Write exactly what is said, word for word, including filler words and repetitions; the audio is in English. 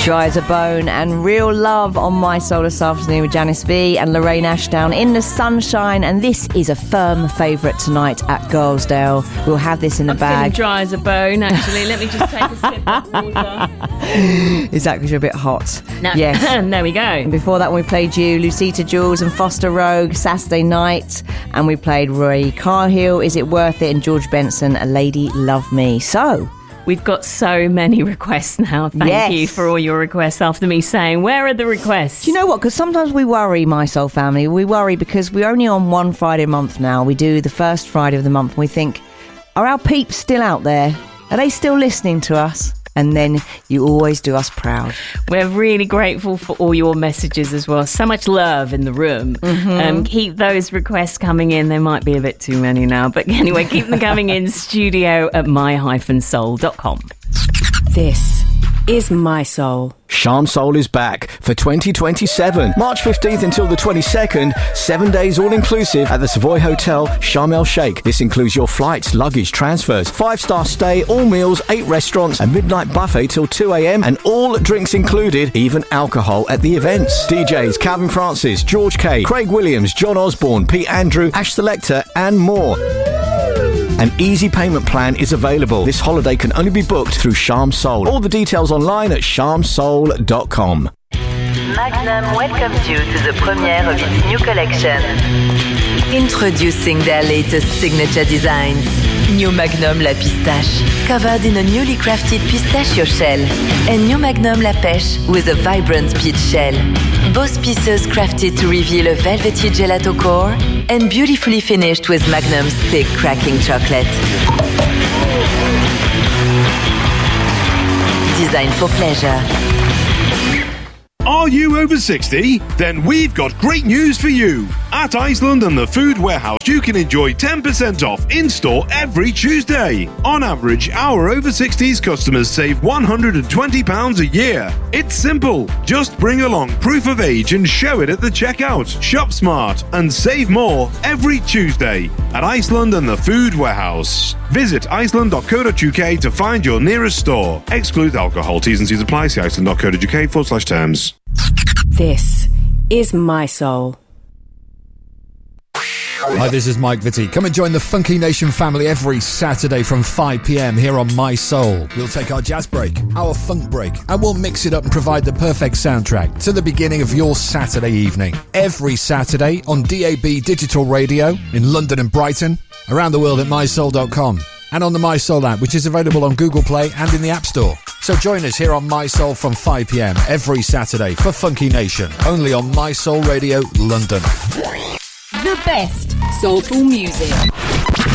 Dry as a Bone and Real Love on My Soul this afternoon with Janice V and Lorraine Ashdown in the sunshine, and this is a firm favourite tonight at Girlsdale. We'll have this in the I'm bag. feeling dry as a bone, actually. Let me just take a sip of water. Is that because you're a bit hot? No. Yes. There we go. And before that, we played you, Lucita Jules and Foster Rogue, Saturday Night, and we played Roy Carhill, Is It Worth It, and George Benson, A Lady Love Me. So... we've got so many requests now. Thank yes. you for all your requests after me saying, where are the requests? Do you know what? Because sometimes we worry, My Soul family. We worry because we're only on one Friday a month now. We do the first Friday of the month. And we think, are our peeps still out there? Are they still listening to us? And then you always do us proud. We're really grateful for all your messages as well. So much love in the room. Mm-hmm. Um, keep those requests coming in. There might be a bit too many now. But anyway, keep them coming in. Studio at my soul dot com. This is My Soul. Charm Soul is back for twenty twenty-seven. March fifteenth until the twenty-second. Seven days all-inclusive at the Savoy Hotel, Sharm El Sheikh. This includes your flights, luggage, transfers, five-star stay, all meals, eight restaurants, a midnight buffet till two a.m. and all drinks included, even alcohol at the events. D Js Calvin Francis, George K, Craig Williams, John Osborne, Pete Andrew, Ash Selector and more. An easy payment plan is available. This holiday can only be booked through Charm Soul. All the details online at charm soul dot com. Magnum welcomes you to the premiere of its new collection. Introducing their latest signature designs. New Magnum La Pistache, covered in a newly crafted pistachio shell. And New Magnum La Pêche with a vibrant peach shell. Both pieces crafted to reveal a velvety gelato core and beautifully finished with Magnum's thick cracking chocolate. Designed for pleasure. Are you over sixty? Then we've got great news for you. At Iceland and the Food Warehouse, you can enjoy ten percent off in-store every Tuesday. On average, our over sixties customers save one hundred twenty pounds a year. It's simple. Just bring along proof of age and show it at the checkout. Shop smart and save more every Tuesday at Iceland and the Food Warehouse. Visit iceland dot co dot uk to find your nearest store. Exclude alcohol. T's and C's apply. See iceland dot co dot uk forward slash terms. This is My Soul. Hi, this is Mike Vitti. Come and join the Funky Nation family every Saturday from five p.m. here on My Soul. We'll take our jazz break, our funk break, and we'll mix it up and provide the perfect soundtrack to the beginning of your Saturday evening. Every Saturday on D A B Digital Radio in London and Brighton, around the world at my soul dot com, and on the My Soul app, which is available on Google Play and in the App Store. So join us here on My Soul from five p.m. every Saturday for Funky Nation, only on My Soul Radio London. The best soulful music.